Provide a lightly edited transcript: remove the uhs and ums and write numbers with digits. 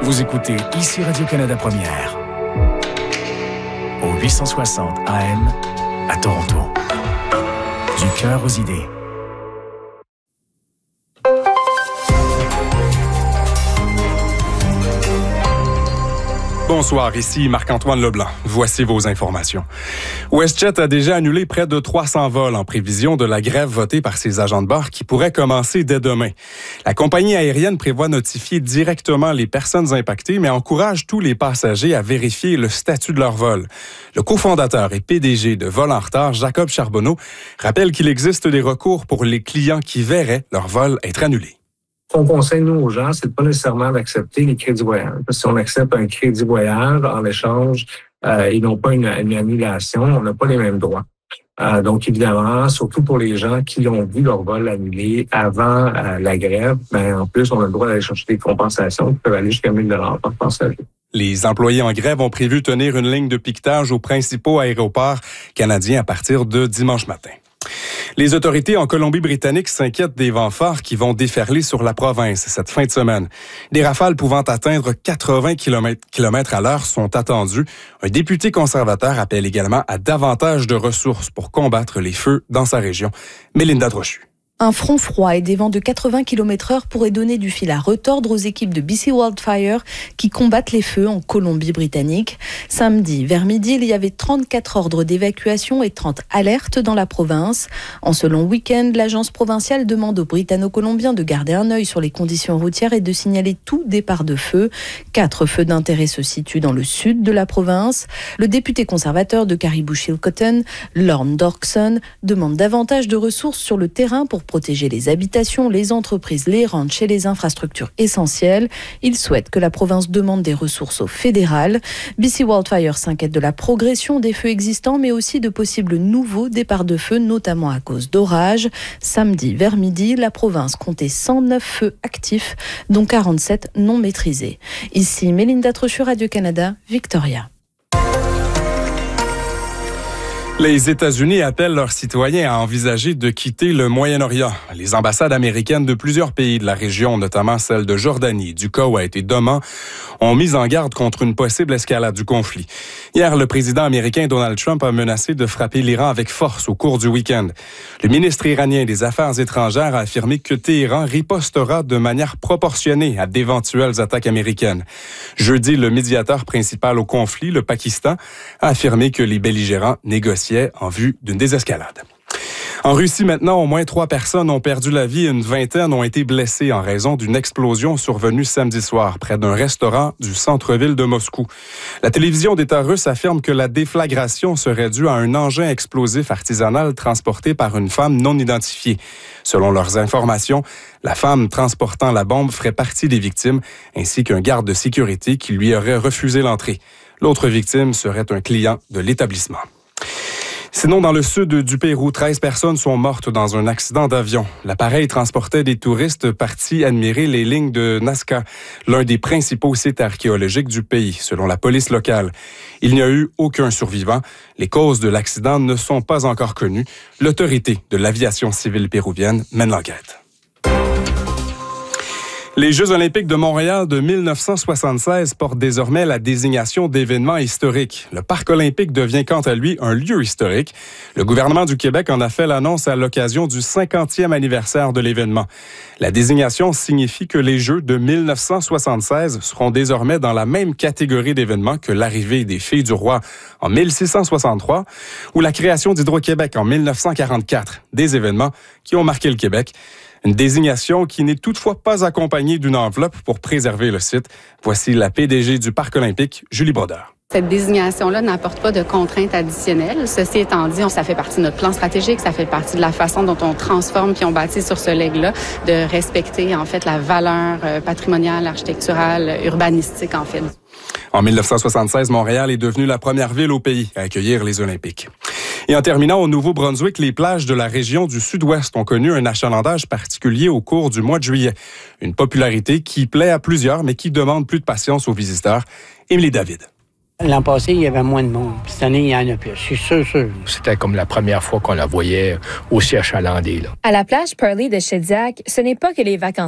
Vous écoutez ici Radio-Canada Première. Au 860 AM à Toronto. Du cœur aux idées. Bonsoir, ici Marc-Antoine Leblanc. Voici vos informations. WestJet a déjà annulé près de 300 vols en prévision de la grève votée par ses agents de bord qui pourrait commencer dès demain. La compagnie aérienne prévoit notifier directement les personnes impactées, mais encourage tous les passagers à vérifier le statut de leur vol. Le cofondateur et PDG de Vol en retard, Jacob Charbonneau, rappelle qu'il existe des recours pour les clients qui verraient leur vol être annulé. Ce qu'on conseille, nous, aux gens, c'est de pas nécessairement d'accepter les crédits voyage. Parce que si on accepte un crédit voyage, en échange, ils n'ont pas une annulation, on n'a pas les mêmes droits. Donc, évidemment, surtout pour les gens qui ont vu leur vol annulé avant la grève, en plus, on a le droit d'aller chercher des compensations qui peuvent aller jusqu'à 1 000 $ par passager. Les employés en grève ont prévu tenir une ligne de piquetage aux principaux aéroports canadiens à partir de dimanche matin. Les autorités en Colombie-Britannique s'inquiètent des vents forts qui vont déferler sur la province cette fin de semaine. Des rafales pouvant atteindre 80 km à l'heure sont attendues. Un député conservateur appelle également à davantage de ressources pour combattre les feux dans sa région. Mélinda Trochu. Un front froid et des vents de 80 km/h pourraient donner du fil à retordre aux équipes de BC Wildfire qui combattent les feux en Colombie-Britannique. Samedi, vers midi, il y avait 34 ordres d'évacuation et 30 alertes dans la province. En ce long week-end, l'agence provinciale demande aux Britanno-Colombiens de garder un œil sur les conditions routières et de signaler tout départ de feu. 4 feux d'intérêt se situent dans le sud de la province. Le député conservateur de Caribou-Chilcotin, Lorne Dorkson, demande davantage de ressources sur le terrain pour protéger les habitations, les entreprises, les ranchs et les infrastructures essentielles. Il souhaite que la province demande des ressources au fédéral. BC Wildfire s'inquiète de la progression des feux existants, mais aussi de possibles nouveaux départs de feu, notamment à cause d'orages. Samedi, vers midi, la province comptait 109 feux actifs, dont 47 non maîtrisés. Ici, Mélinda Trochu, Radio-Canada, Victoria. Les États-Unis appellent leurs citoyens à envisager de quitter le Moyen-Orient. Les ambassades américaines de plusieurs pays de la région, notamment celles de Jordanie, du Koweït et d'Oman, ont mis en garde contre une possible escalade du conflit. Hier, le président américain Donald Trump a menacé de frapper l'Iran avec force au cours du week-end. Le ministre iranien des Affaires étrangères a affirmé que Téhéran ripostera de manière proportionnée à d'éventuelles attaques américaines. Jeudi, le médiateur principal au conflit, le Pakistan, a affirmé que les belligérants négocient en vue d'une désescalade. En Russie, maintenant, au moins 3 personnes ont perdu la vie et une vingtaine ont été blessées en raison d'une explosion survenue samedi soir près d'un restaurant du centre-ville de Moscou. La télévision d'État russe affirme que la déflagration serait due à un engin explosif artisanal transporté par une femme non identifiée. Selon leurs informations, la femme transportant la bombe ferait partie des victimes, ainsi qu'un garde de sécurité qui lui aurait refusé l'entrée. L'autre victime serait un client de l'établissement. Sinon, dans le sud du Pérou, 13 personnes sont mortes dans un accident d'avion. L'appareil transportait des touristes partis admirer les lignes de Nazca, l'un des principaux sites archéologiques du pays, selon la police locale. Il n'y a eu aucun survivant. Les causes de l'accident ne sont pas encore connues. L'autorité de l'aviation civile péruvienne mène l'enquête. Les Jeux olympiques de Montréal de 1976 portent désormais la désignation d'événements historiques. Le Parc olympique devient quant à lui un lieu historique. Le gouvernement du Québec en a fait l'annonce à l'occasion du 50e anniversaire de l'événement. La désignation signifie que les Jeux de 1976 seront désormais dans la même catégorie d'événements que l'arrivée des Filles du Roi en 1663 ou la création d'Hydro-Québec en 1944, des événements qui ont marqué le Québec. Une désignation qui n'est toutefois pas accompagnée d'une enveloppe pour préserver le site. Voici la PDG du Parc olympique, Julie Brodeur. Cette désignation-là n'apporte pas de contraintes additionnelles. Ceci étant dit, ça fait partie de notre plan stratégique, ça fait partie de la façon dont on transforme puis on bâtit sur ce legs-là, de respecter en fait la valeur patrimoniale, architecturale, urbanistique en fait. En 1976, Montréal est devenue la première ville au pays à accueillir les Olympiques. Et en terminant, au Nouveau-Brunswick, les plages de la région du Sud-Ouest ont connu un achalandage particulier au cours du mois de juillet. Une popularité qui plaît à plusieurs, mais qui demande plus de patience aux visiteurs. Émilie David. L'an passé, il y avait moins de monde. Cette année, il y en a plus. C'est sûr. C'était comme la première fois qu'on la voyait aussi achalandée, là. À la plage Pearly de Shediac, ce n'est pas que les vacances